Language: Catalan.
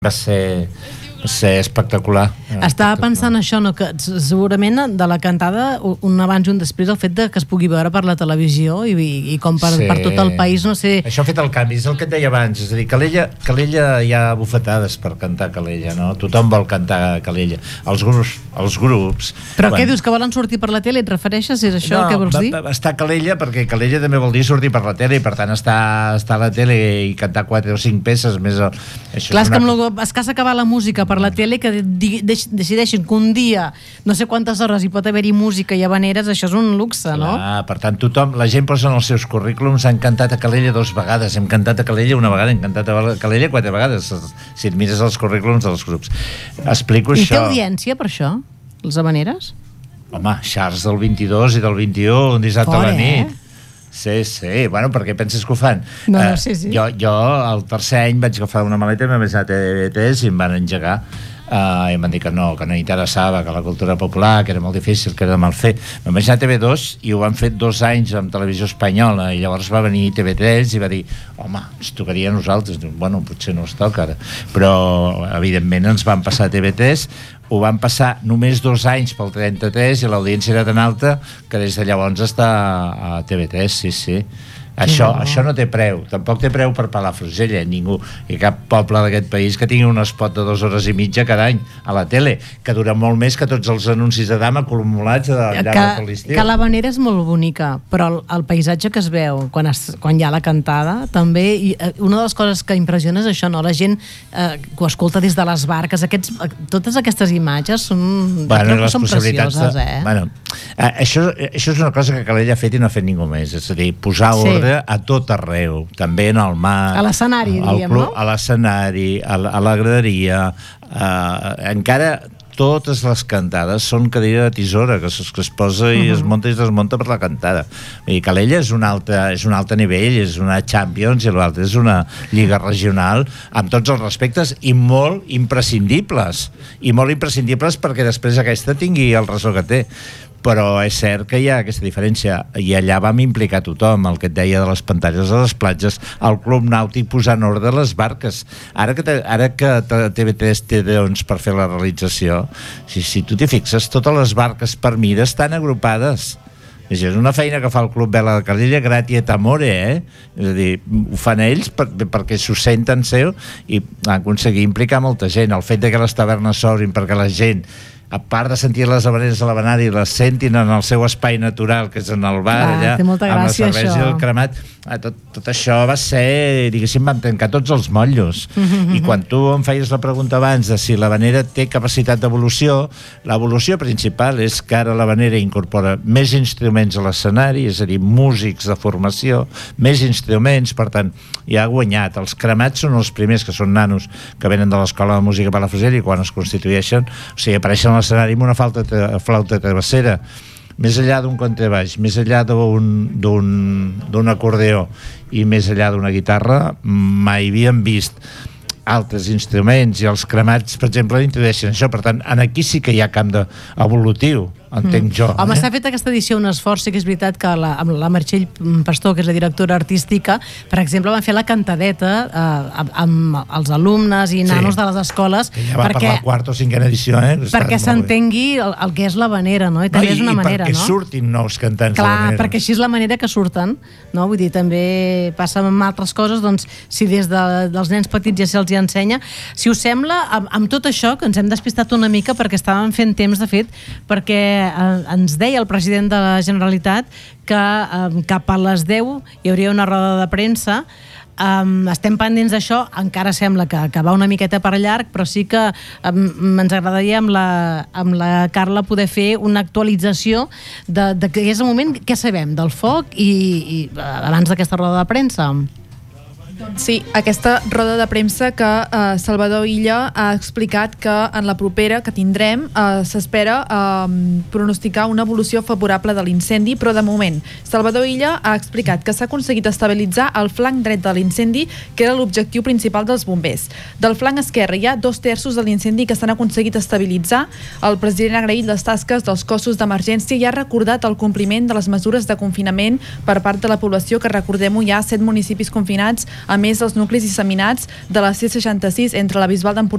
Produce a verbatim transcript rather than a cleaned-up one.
va ser... ser espectacular. Estava pensant això, no? Que segurament de la cantada un abans i un després el fet de que es pugui veure per la televisió i, i, i com per, sí. per tot el país, no sé... Això ha fet el canvi, és el que et deia abans, és a dir, Calella, Calella hi ha bufetades per cantar Calella, no? Tothom vol cantar Calella. Els grups... Els grups Però quan... què dius, que volen sortir per la tele? Et refereixes? És això no, el que vols dir? Està Calella, perquè Calella també vol dir sortir per la tele i per tant està, està a la tele i cantar quatre o cinc peces més... El... Això Clar, és, és una... que amb escàs acabar la música per la tele, que de decideixin que un dia no sé quantes hores hi pot haver-hi música i habaneres, això és un luxe, no? Clar, per tant, tothom, la gent posa en els seus currículums, han cantat a Calella dues vegades, hem cantat a Calella una vegada, hem cantat a Calella quatre vegades, si et mires els currículums dels grups. Explico I això. I té audiència per això, les habaneres? Home, xars del vint-i-dos i del vint-i-u, un dissabte Fora, a la nit. Eh? Sí, sí, bueno, per què penses que ho fan? No, no, sí, sí. Uh, jo, jo, el tercer any vaig agafar una maleta i m'he anat a T V tres i em van engegar. Uh, i em van dir que no, que no interessava, que la cultura popular, que era molt difícil, que era de mal fer. Me'n vaig anar a T V dos i ho van fer dos anys amb Televisió Espanyola i llavors va venir T V tres i va dir, home, ens tocaria a nosaltres. Bueno, potser no es toca ara. Però, evidentment, ens van passar a T V tres, ho van passar només dos anys pel trenta-tres i l'audiència era tan alta que des de llavors està a T V tres, sí, sí. Això, no. això no té preu, tampoc té preu per Palafrugell, eh? Ningú, i cap poble d'aquest país que tingui un spot de dues hores i mitja cada any a la tele, que dura molt més que tots els anuncis de dama acumulats al llarg de tot l'estiu. Que l'habanera és molt bonica, però el, el paisatge que es veu quan, es, quan hi ha la cantada també, i una de les coses que impressiona és això, no? La gent eh, que ho escolta des de les barques, aquests, totes aquestes imatges són, bueno, les són precioses, de, eh? Bueno, eh, això, això és una cosa que Calella ha fet i no ha fet ningú més, és a dir, posar ordre sí. a tot arreu, també en el mar, a l'escenari, diríem, club, no? A l'escenari, a, a la graderia, eh, encara totes les cantades són cadira de tisora que es, que es posa i uh-huh. es munta i es desmunta per la cantada. I Calella és un altre, és un altre nivell, és una Champions i l'altre és una lliga regional amb tots els respectes i molt imprescindibles i molt imprescindibles perquè després aquesta tingui el ressò que té. Però és cert que hi ha aquesta diferència i allà vam implicar tothom, el que et deia de les pantalles a les platges, el club nàutic posant ordre a les barques. Ara que, te, ara que T V tres té doncs, per fer la realització, si, si tu t'hi fixes, totes les barques per mida estan agrupades. És una feina que fa el Club Vela de Calella gratia et amore, eh? És a dir, ho fan ells per, perquè s'ho senten seu i aconseguir implicar molta gent. El fet de que les tavernes s'obrin perquè la gent, a part de sentir les habaneres a l'habanari, les sentin en el seu espai natural, que és en el bar, ah, allà, amb la cervesa i el cremat. Tot, tot això va ser, diguéssim, vam tancar tots els motllos. Mm-hmm. I quan tu em feies la pregunta abans de si l'habanera té capacitat d'evolució, l'evolució principal és que ara l'habanera incorpora més instruments a l'escenari, és a dir, músics de formació, més instruments, per tant, ja ha guanyat. Els cremats són els primers, que són nanos, que venen de l'Escola de Música Palafrugell i quan es constitueixen, o sigui, apareixen a l'escenari amb una flauta, flauta travessera, més enllà d'un contrabaix, més enllà d'un d'un d'un acordeó i més enllà d'una guitarra, mai havíem vist altres instruments, i els cremats, per exemple, introdueixen això. Per tant, aquí sí que hi ha camp de evolutiu, entenc mm. jo. Home, eh? s'ha fet aquesta edició un esforç, sí que és veritat que la, amb la Meritxell Pastor, que és la directora artística, per exemple, van fer la cantadeta eh, amb els alumnes i nanos sí. de les escoles, que ja va perquè, per la quarta o cinquena edició, eh? perquè s'entengui el, el que és l'habanera, no? I també no, i, és una manera, no? I perquè surtin nous cantants Clar, perquè així és la manera que surten, no? Vull dir, també passa amb altres coses, doncs, si des de, dels nens petits ja se'ls hi ensenya. Si us sembla, amb, amb tot això, que ens hem despistat una mica perquè estàvem fent temps, de fet, perquè eh, ens deia el president de la Generalitat que eh, cap a les deu hi hauria una roda de premsa. Um, estem pendents d'això, encara sembla que, que va una miqueta per llarg, però sí que um, ens agradaria amb la, amb la Carla poder fer una actualització de, de què és el moment, què sabem del foc i, i abans d'aquesta roda de premsa. Sí, aquesta roda de premsa que eh, Salvador Illa ha explicat que en la propera que tindrem eh, s'espera eh, pronosticar una evolució favorable de l'incendi, però de moment Salvador Illa ha explicat que s'ha aconseguit estabilitzar el flanc dret de l'incendi, que era l'objectiu principal dels bombers. Del flanc esquerre hi ha dos terços de l'incendi que s'han aconseguit estabilitzar. El president ha agraït les tasques dels cossos d'emergència i ha recordat el compliment de les mesures de confinament per part de la població, que recordem-ho, hi ha set municipis confinats amb més dels nuclis disseminats de la C seixanta-sis entre la Bisbal d'Empordà